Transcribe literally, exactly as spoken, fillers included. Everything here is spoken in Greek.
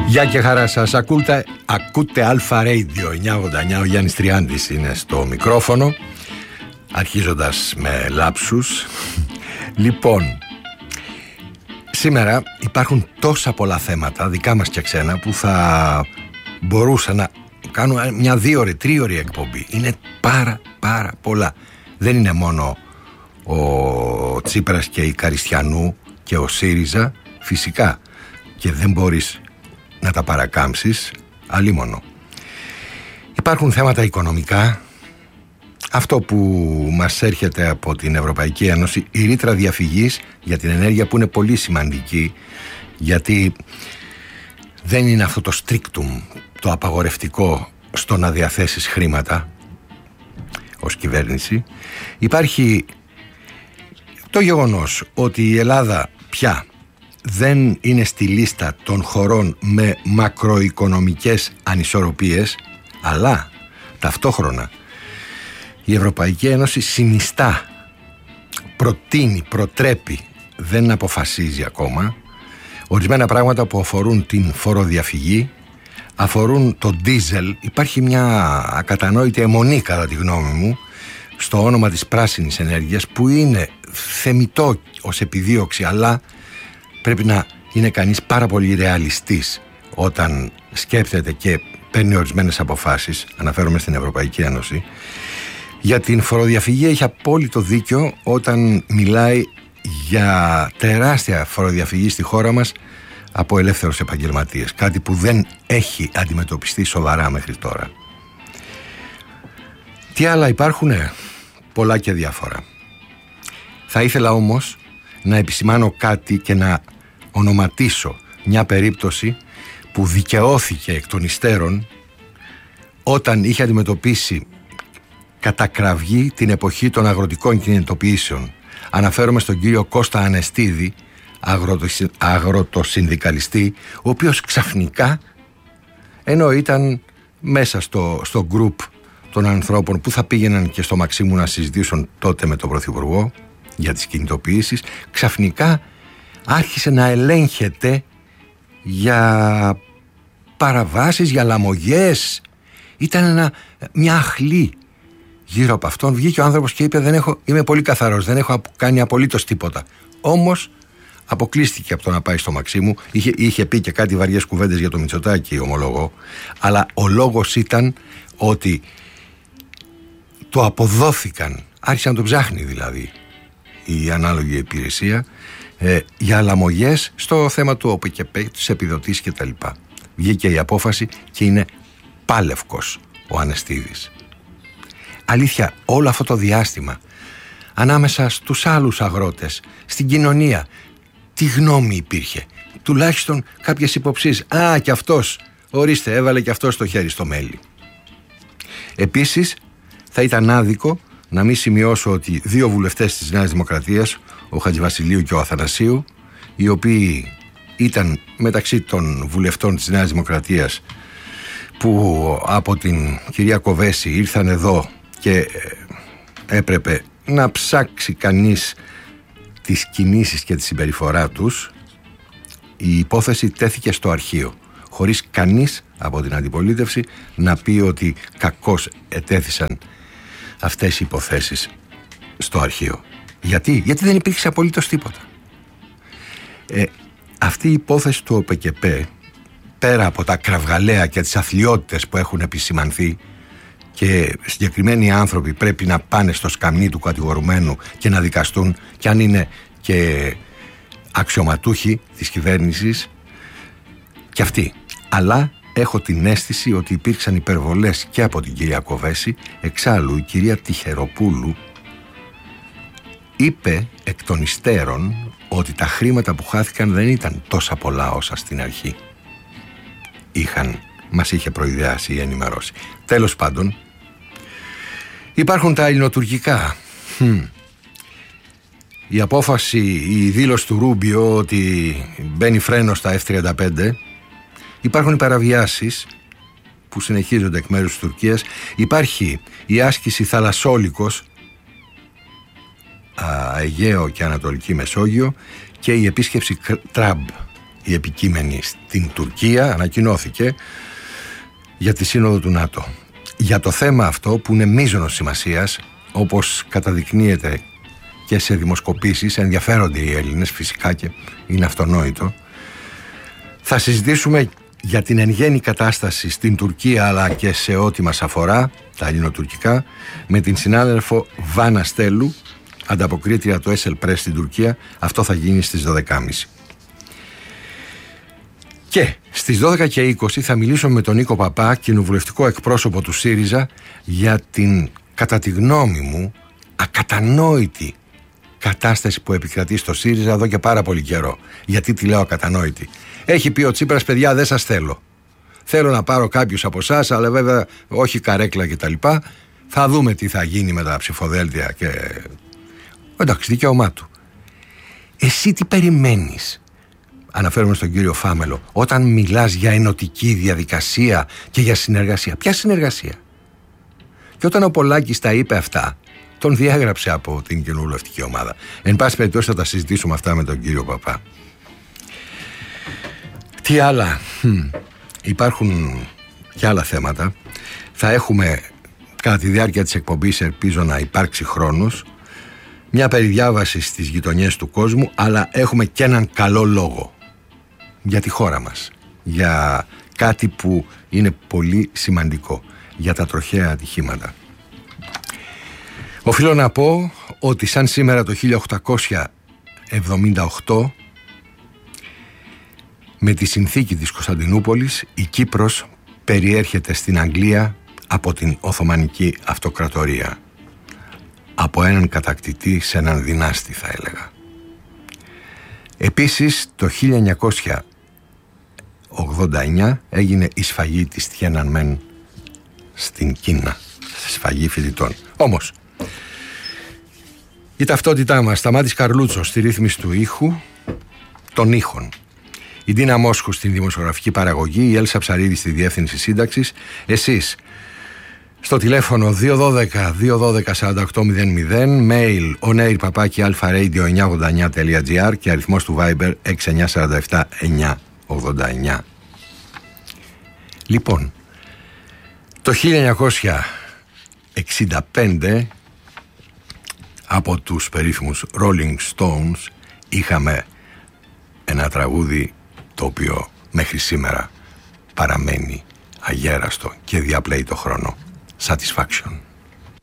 Γεια και χαρά σας. Ακούτε, ακούτε Αλφα Radio εννιακόσια ογδόντα εννιά. Ο Γιάννης Τριάντης είναι στο μικρόφωνο, αρχίζοντας με λάψους. Λοιπόν, σήμερα υπάρχουν τόσα πολλά θέματα, δικά μας και ξένα, που θα μπορούσα να κάνω μια δύο-ώρη, τρία-ώρη εκπομπή. Είναι πάρα πάρα πολλά. Δεν είναι μόνο ο Τσίπρας και η Καριστιανού και ο ΣΥΡΙΖΑ, φυσικά, και δεν μπορείς να τα παρακάμψεις, αλίμονο. Υπάρχουν θέματα οικονομικά. Αυτό που μας έρχεται από την Ευρωπαϊκή Ένωση, η ρήτρα διαφυγής για την ενέργεια, που είναι πολύ σημαντική, γιατί δεν είναι αυτό το strictum, το απαγορευτικό στο να διαθέσεις χρήματα ως κυβέρνηση. Υπάρχει το γεγονός ότι η Ελλάδα πια δεν είναι στη λίστα των χωρών με μακροοικονομικές ανισορροπίες, αλλά ταυτόχρονα η Ευρωπαϊκή Ένωση συνιστά, προτείνει, προτρέπει, δεν αποφασίζει ακόμα, ορισμένα πράγματα που αφορούν την φοροδιαφυγή, αφορούν το ντίζελ. Υπάρχει μια ακατανόητη αιμονή, κατά τη γνώμη μου, στο όνομα της πράσινης ενέργειας, που είναι θεμιτό ως επιδίωξη, αλλά πρέπει να είναι κανείς πάρα πολύ ρεαλιστής όταν σκέφτεται και παίρνει ορισμένες αποφάσεις. Αναφέρομαι στην Ευρωπαϊκή Ένωση. Για την φοροδιαφυγή έχει απόλυτο δίκιο όταν μιλάει για τεράστια φοροδιαφυγή στη χώρα μας από ελεύθερους επαγγελματίες, κάτι που δεν έχει αντιμετωπιστεί σοβαρά μέχρι τώρα. Τι άλλα υπάρχουνε? Πολλά και διάφορα. Θα ήθελα όμως να επισημάνω κάτι και να ονοματίσω μια περίπτωση που δικαιώθηκε εκ των υστέρων όταν είχε αντιμετωπίσει κατά κραυγή την εποχή των αγροτικών κινητοποιήσεων. Αναφέρομαι στον κύριο Κώστα Ανεστίδη, αγροτοσυνδικαλιστή, ο οποίος ξαφνικά, ενώ ήταν μέσα στο, στο γκρουπ των ανθρώπων που θα πήγαιναν και στο Μαξίμου να συζητήσουν τότε με τον Πρωθυπουργό για τις κινητοποιήσεις, ξαφνικά άρχισε να ελέγχεται για παραβάσεις, για λαμογές. Ήταν ένα, μια αχλή γύρω από αυτόν. Βγήκε ο άνθρωπος και είπε: δεν έχω, είμαι πολύ καθαρός, δεν έχω κάνει απολύτως τίποτα. Όμως αποκλείστηκε από το να πάει στο Μαξίμου. Είχε, είχε πει και κάτι βαριές κουβέντες για το Μητσοτάκη, ομολογώ. Αλλά ο λόγος ήταν ότι το αποδόθηκαν, άρχισε να το ψάχνει δηλαδή η ανάλογη υπηρεσία, ε, για λαμογές στο θέμα του ΟΠΕΚΕΠΕ, τις επιδοτήσεις κτλ. Βγήκε η απόφαση και είναι πάλευκος ο Ανεστίδης. Αλήθεια, όλο αυτό το διάστημα, ανάμεσα στους άλλους αγρότες, στην κοινωνία, τι γνώμη υπήρχε? Τουλάχιστον κάποιες υποψίες. Α, και αυτός, ορίστε, έβαλε και αυτός το χέρι στο μέλι. Επίσης, θα ήταν άδικο να μην σημειώσω ότι δύο βουλευτές της Νέας Δημοκρατίας, ο Χατζηβασιλείου και ο Αθανασίου, οι οποίοι ήταν μεταξύ των βουλευτών της Νέας Δημοκρατίας που από την κυρία Κοβέση ήρθαν εδώ και έπρεπε να ψάξει κανείς τις κινήσεις και τη συμπεριφορά τους, η υπόθεση τέθηκε στο αρχείο, χωρίς κανείς από την αντιπολίτευση να πει ότι κακώς ετέθησαν αυτές οι υποθέσεις στο αρχείο. Γιατί? Γιατί δεν υπήρξε απολύτως τίποτα. Ε, αυτή η υπόθεση του ΟΠΕΚΕΠΕ, πέρα από τα κραυγαλαία και τις αθλιότητες που έχουν επισημανθεί, και συγκεκριμένοι άνθρωποι πρέπει να πάνε στο σκαμνί του κατηγορουμένου και να δικαστούν, και αν είναι και αξιωματούχοι της κυβέρνησης, και αυτοί. Αλλά έχω την αίσθηση ότι υπήρξαν υπερβολές και από την κυρία Κοβέση. Εξάλλου η κυρία Τυχεροπούλου είπε εκ των υστέρων ότι τα χρήματα που χάθηκαν δεν ήταν τόσα πολλά όσα στην αρχή είχαν, μας είχε προειδεάσει ή ενημερώσει. Τέλος πάντων, υπάρχουν τα ελληνοτουρκικά. Hm. Η απόφαση, η δήλωση του Ρούμπιο ότι μπαίνει φρένο στα εφ τριάντα πέντε. Υπάρχουν οι παραβιάσεις που συνεχίζονται εκ μέρους της Τουρκίας. Υπάρχει η άσκηση Θαλασσόλικος, Αιγαίο και Ανατολική Μεσόγειο, και η επίσκεψη Τραμπ, η επικείμενη στην Τουρκία, ανακοινώθηκε για τη Σύνοδο του ΝΑΤΟ. Για το θέμα αυτό που είναι μείζωνος σημασίας, όπως καταδεικνύεται και σε δημοσκοπήσεις, ενδιαφέρονται οι Έλληνες φυσικά και είναι αυτονόητο. Θα συζητήσουμε για την εν γέννη κατάσταση στην Τουρκία αλλά και σε ό,τι μας αφορά, τα ελληνοτουρκικά, με την συνάδελφο Βάνα Στέλου, ανταποκρίτρια του Έσελ Πρες στην Τουρκία. Αυτό θα γίνει στις δώδεκα και τριάντα. Και στις δώδεκα και είκοσι θα μιλήσω με τον Νίκο Παπά, κοινοβουλευτικό εκπρόσωπο του ΣΥΡΙΖΑ, για την, κατά τη γνώμη μου, ακατανόητη κατάσταση που επικρατεί στο ΣΥΡΙΖΑ εδώ και πάρα πολύ καιρό. Γιατί τη λέω ακατανόητη? Έχει πει ο Τσίπρας, παιδιά, δεν σας θέλω. Θέλω να πάρω κάποιους από εσάς, αλλά βέβαια όχι καρέκλα κτλ. Θα δούμε τι θα γίνει με τα ψηφοδέλτια και... Εντάξει, δικαίωμά του. Εσύ τι περιμένεις? Αναφέρομαι στον κύριο Φάμελο. Όταν μιλάς για ενωτική διαδικασία και για συνεργασία, ποια συνεργασία? Και όταν ο Πολάκης τα είπε αυτά, τον διέγραψε από την κοινοβουλευτική ομάδα. Εν πάση περιπτώσει θα τα συζητήσουμε αυτά με τον κύριο Παπά. Τι άλλα? Hm. Υπάρχουν και άλλα θέματα. Θα έχουμε κατά τη διάρκεια της εκπομπής, ελπίζω να υπάρξει χρόνος, μια περιδιάβαση στις γειτονιές του κόσμου, αλλά έχουμε και έναν καλό λόγο για τη χώρα μας, για κάτι που είναι πολύ σημαντικό, για τα τροχαία ατυχήματα. Οφείλω να πω ότι σαν σήμερα το χίλια οκτακόσια εβδομήντα οκτώ, με τη συνθήκη της Κωνσταντινούπολης, η Κύπρος περιέρχεται στην Αγγλία από την Οθωμανική Αυτοκρατορία. Από έναν κατακτητή σε έναν δυνάστη, θα έλεγα. Επίσης το χίλια εννιακόσια ογδόντα εννιά έγινε η σφαγή της Τιένανμεν στην Κίνα, σφαγή φοιτητών. Όμως η ταυτότητά μας, Σταμάτης Καρλούτσος στη ρύθμιση του ήχου, των ήχων, η Ντίνα Μόσχου στην δημοσιογραφική παραγωγή, η Έλσα Ψαρίδη στη διεύθυνση σύνταξης, εσείς στο τηλέφωνο δύο ένα δύο δύο ένα δύο τέσσερα οκτώ μηδέν μηδέν, mail onair παπάκι alpharadio εννιακόσια ογδόντα εννιά τελεία gr και αριθμός του Viber έξι εννιά τέσσερα επτά εννιά ογδόντα εννιά. Λοιπόν, το χίλια εννιακόσια εξήντα πέντε από τους περίφημους Rolling Stones είχαμε ένα τραγούδι το οποίο μέχρι σήμερα παραμένει αγέραστο και διαπλέει το χρόνο. Satisfaction.